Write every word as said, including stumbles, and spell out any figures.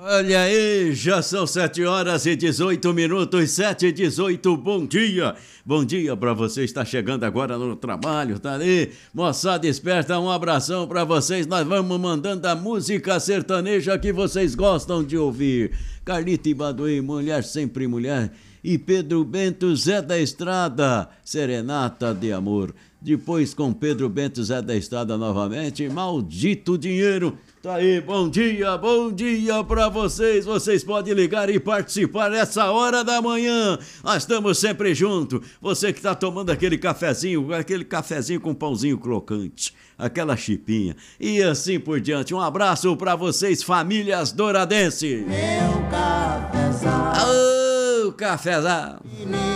Olha aí, já são sete horas e dezoito minutos, sete e dezoito, bom dia. Bom dia pra você, está chegando agora no trabalho, tá ali? Moçada esperta, um abração pra vocês. Nós vamos mandando a música sertaneja que vocês gostam de ouvir. Carlita e Baduí, Mulher Sempre Mulher. E Pedro Bento, Zé da Estrada, Serenata de Amor. Depois com Pedro Bento, Zé da Estrada novamente, Maldito Dinheiro. Tá aí, bom dia, bom dia pra vocês. Vocês podem ligar e participar nessa hora da manhã. Nós estamos sempre juntos. Você que tá tomando aquele cafezinho, aquele cafezinho com pãozinho crocante, aquela chipinha e assim por diante. Um abraço pra vocês, famílias douradenses. Meu cafezal. Ô, cafezal.